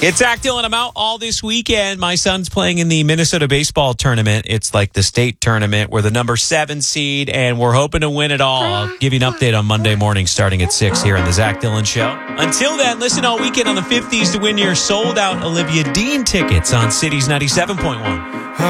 It's Zach Dillon. I'm out all this weekend. My son's playing in the Minnesota baseball tournament. It's like the state tournament. We're the number 7 seed, and we're hoping to win it all. I'll give you an update on Monday morning starting at 6 here on the Zach Dillon Show. Until then, listen all weekend on the 50s to win your sold-out Olivia Dean tickets on Cities 97.1.